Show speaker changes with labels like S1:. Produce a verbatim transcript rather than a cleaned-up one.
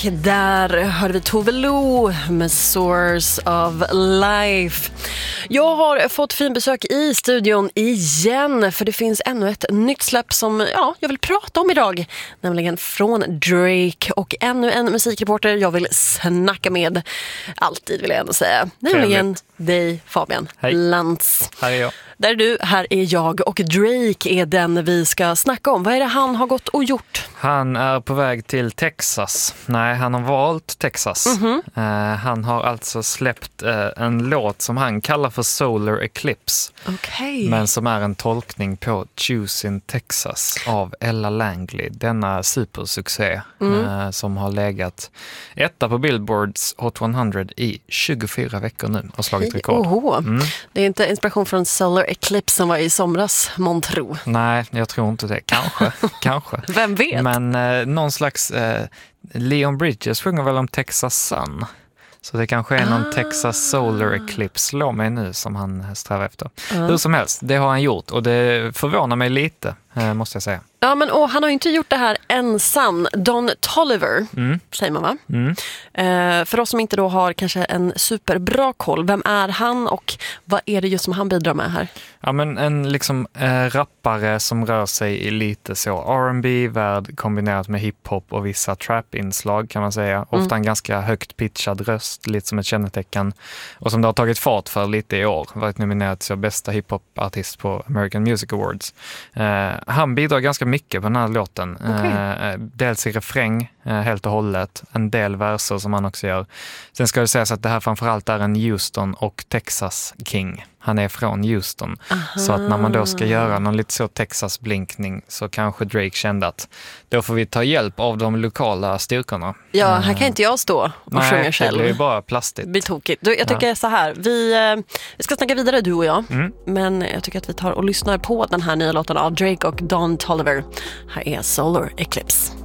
S1: Och där hörde vi Tove Lo med Source of Life. Jag har fått fin besök i studion igen, för det finns ännu ett nytt släpp som ja, jag vill prata om idag. Nämligen från Drake, och ännu en musikreporter jag vill snacka med. Alltid vill jag ändå säga. Nämligen dig, Fabian
S2: Hej.
S1: Lantz.
S2: Här är jag.
S1: Där är du, här är jag, och Drake är den vi ska snacka om. Vad är det han har gått och gjort?
S2: Han är på väg till Texas. Nej, han har valt Texas. Mm-hmm. Uh, han har alltså släppt uh, en låt som han kallar för Solar Eclipse.
S1: Okay.
S2: Men som är en tolkning på Choosing Texas av Ella Langley. Denna supersuccé mm. uh, som har legat etta på Billboards Hot hundra i tjugofyra veckor nu och slagit rekord.
S1: Oho. Mm. Det är inte inspiration från Solar Eclipse som var i somras, montro.
S2: Nej, jag tror inte det. Kanske. Kanske.
S1: Vem vet?
S2: Men eh, någon slags... Eh, Leon Bridges sjunger väl om Texas Sun. Så det kanske är någon ah. Texas Solar Eclipse, slår mig nu, som han strävar efter. Ah. Hur som helst, det har han gjort. Och det förvånar mig lite, eh, måste jag säga.
S1: Ja, men och han har ju inte gjort det här ensam. Don Toliver, mm. säger man va? Mm. Eh, för oss som inte då har kanske en superbra koll, vem är han och vad är det just som han bidrar med här?
S2: Ja, men en liksom eh, rappare som rör sig i lite så R and B-värld kombinerat med hiphop och vissa trap-inslag, kan man säga. Ofta mm. en ganska högt pitchad röst, lite som ett kännetecken. Och som det har tagit fart för lite i år. Varit nominerad till bästa hiphop-artist på American Music Awards. Eh, han bidrar ganska mycket på den här låten. Okay. Eh, dels i refräng eh, helt och hållet. En del verser som han också gör. Sen ska det sägas att det här framförallt är en Houston och Texas King. Han är från Houston. Aha. Så att när man då ska göra någon lite så Texas-blinkning så kanske Drake kände att då får vi ta hjälp av de lokala styrkorna.
S1: Ja, här kan inte jag stå och
S2: Nej,
S1: sjunga själv.
S2: det blir ju bara plastigt.
S1: Det blir tokigt. Du, jag tycker ja. så här, vi, vi ska snacka vidare du och jag. Mm. Men jag tycker att vi tar och lyssnar på den här nya låten av Drake och Don Toliver. Här är Solar Eclipse.